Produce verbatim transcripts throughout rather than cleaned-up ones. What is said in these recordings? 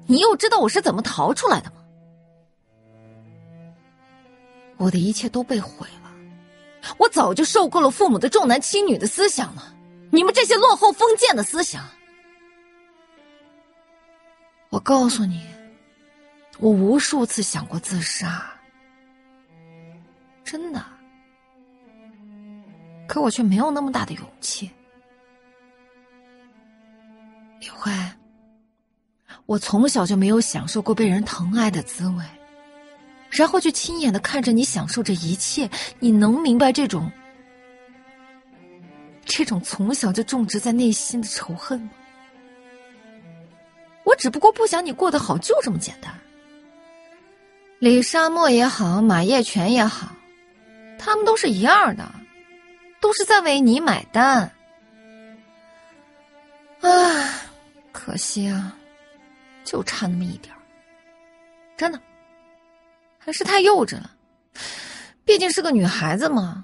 你又知道我是怎么逃出来的吗？我的一切都被毁了，我早就受够了父母的重男轻女的思想了，你们这些落后封建的思想。我告诉你，我无数次想过自杀，真的，可我却没有那么大的勇气。李慧，我从小就没有享受过被人疼爱的滋味，然后就亲眼的看着你享受这一切，你能明白这种这种从小就种植在内心的仇恨吗？我只不过不想你过得好，就这么简单。李沙漠也好，马叶全也好，他们都是一样的，都是在为你买单。唉，可惜啊，就差那么一点儿，真的还是太幼稚了，毕竟是个女孩子嘛。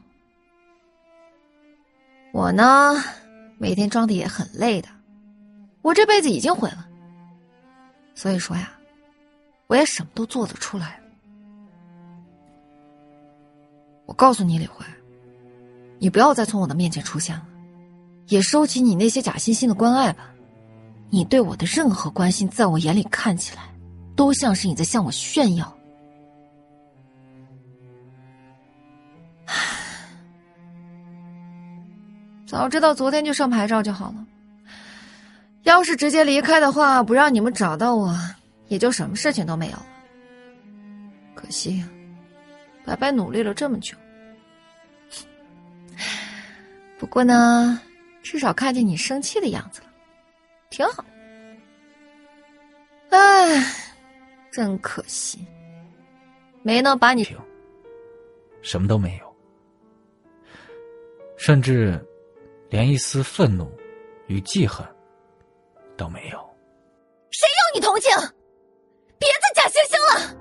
我呢，每天装的也很累的，我这辈子已经毁了，所以说呀，我也什么都做得出来。我告诉你李慧，你不要再从我的面前出现了，也收起你那些假惺惺的关爱吧。你对我的任何关心，在我眼里看起来都像是你在向我炫耀。早知道昨天就上牌照就好了，要是直接离开的话，不让你们找到我，也就什么事情都没有了。可惜呀，白白努力了这么久。不过呢，至少看见你生气的样子了，挺好。唉，真可惜，没能把你什么都没有，甚至连一丝愤怒与记恨都没有。 谁要你同情？别再假惺惺了。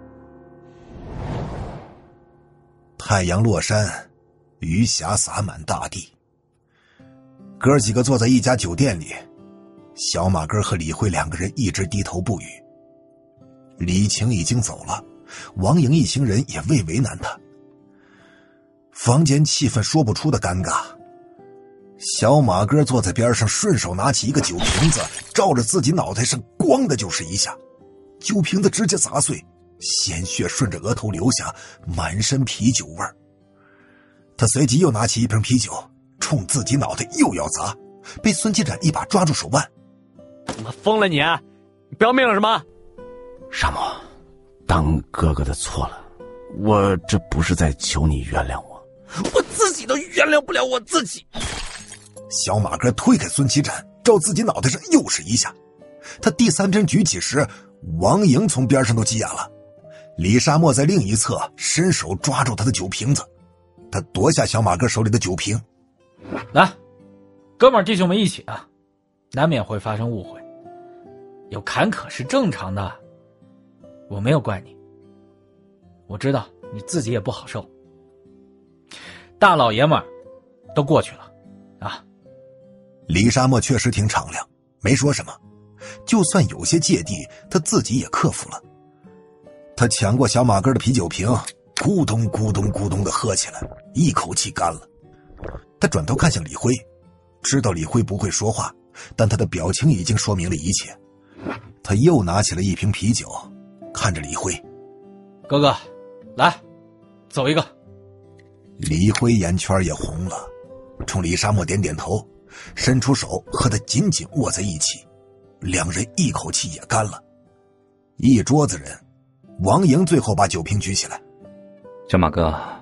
太阳落山，余霞洒满大地。哥几个坐在一家酒店里，小马哥和李慧两个人一直低头不语。李晴已经走了，王莹一行人也未为难他。房间气氛说不出的尴尬。小马哥坐在边上，顺手拿起一个酒瓶子，照着自己脑袋上咣的就是一下，酒瓶子直接砸碎，鲜血顺着额头流下，满身啤酒味儿。他随即又拿起一瓶啤酒，冲自己脑袋又要砸，被孙继展一把抓住手腕。 他妈疯了你啊！你不要命了是吗？ 沙漠，当哥哥的错了，我这不是在求你原谅我，我自己都原谅不了我自己。 小马哥推开孙启展，照自己脑袋上又是一下。他第三瓶举起时，王莹从边上都急眼了。李沙漠在另一侧伸手抓住他的酒瓶子，他夺下小马哥手里的酒瓶。 来，哥们儿弟兄们一起啊，难免会发生误会，有坎坷是正常的，我没有怪你，我知道你自己也不好受，大老爷们儿都过去了啊。 李沙漠确实挺敞亮，没说什么，就算有些芥蒂，他自己也克服了。他抢过小马哥的啤酒瓶，咕咚咕咚咕咚地喝起来，一口气干了。他转头看向李辉，知道李辉不会说话，但他的表情已经说明了一切。他又拿起了一瓶啤酒，看着李辉， 哥哥，来，走一个。 李辉眼圈也红了，冲李沙漠点点头，伸出手和他紧紧握在一起，两人一口气也干了。一桌子人，王莹最后把酒瓶举起来。 小马哥，